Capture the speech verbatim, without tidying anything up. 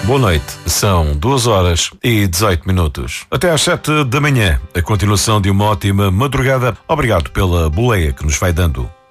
Boa noite, são duas horas e dezoito minutos. Até às sete da manhã, a continuação de uma ótima madrugada. Obrigado pela boleia que nos vai dando.